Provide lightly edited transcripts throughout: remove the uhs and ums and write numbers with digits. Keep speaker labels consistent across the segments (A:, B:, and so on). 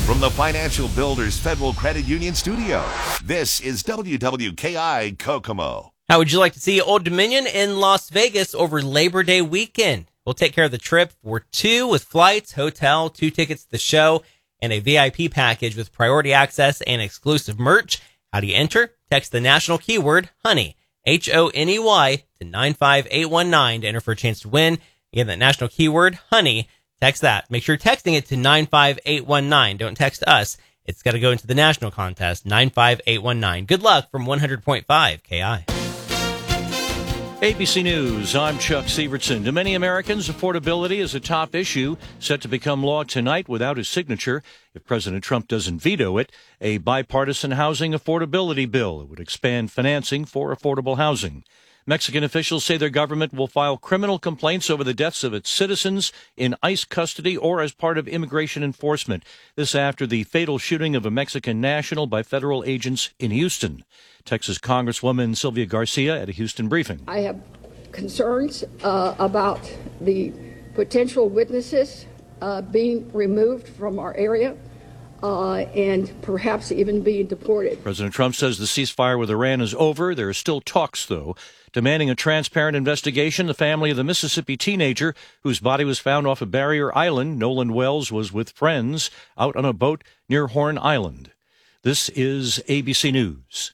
A: From the Financial Builders Federal Credit Union studio, this is WWKI Kokomo.
B: How would you like to see Old Dominion in Las Vegas over Labor Day weekend? We'll take care of the trip for two with flights, hotel, 2 tickets to the show, and a VIP package with priority access and exclusive merch. How do you enter? Text the national keyword, HONEY, HONEY, to 95819 to enter for a chance to win. Again, that national keyword, HONEY. Text that. Make sure you're texting it to 95819. Don't text us. It's got to go into the national contest, 95819. Good luck from 100.5 KI.
C: ABC News, I'm Chuck Severson. To many Americans, affordability is a top issue set to become law tonight without his signature. If President Trump doesn't veto it, a bipartisan housing affordability bill. It would expand financing for affordable housing. Mexican officials say their government will file criminal complaints over the deaths of its citizens in ICE custody or as part of immigration enforcement. This after the fatal shooting of a Mexican national by federal agents in Houston. Texas Congresswoman Sylvia Garcia at a Houston briefing.
D: I have concerns about the potential witnesses being removed from our area and perhaps even being deported.
C: President Trump says the ceasefire with Iran is over. There are still talks, though. Demanding a transparent investigation, the family of the Mississippi teenager whose body was found off of Barrier Island, Nolan Wells, was with friends out on a boat near Horn Island. This is ABC News.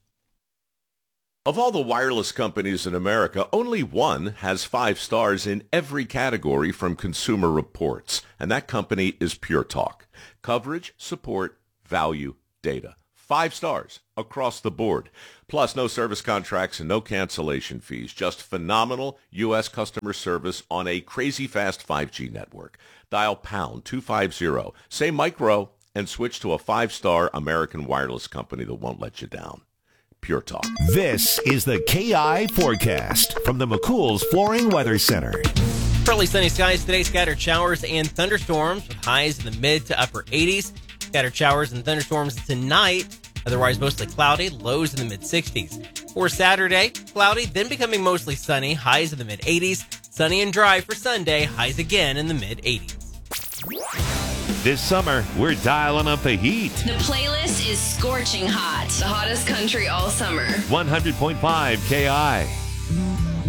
A: Of all the wireless companies in America, only one has 5 stars in every category from Consumer Reports, and that company is Pure Talk. Coverage, support, value, data. 5 stars across the board. Plus, no service contracts and no cancellation fees. Just phenomenal U.S. customer service on a crazy fast 5G network. Dial pound 250, say micro, and switch to a 5-star American wireless company that won't let you down. Pure Talk. This is the KI Forecast from the McCool's Flooring Weather Center.
B: Partly sunny skies today, scattered showers and thunderstorms with highs in the mid to upper 80s. Scattered showers and thunderstorms tonight, otherwise mostly cloudy, lows in the mid-60s. For Saturday, cloudy, then becoming mostly sunny, highs in the mid-80s. Sunny and dry for Sunday, highs again in the mid-80s.
A: This summer, we're dialing up the heat.
E: The playlist is scorching hot. The hottest country all summer.
A: 100.5 KI.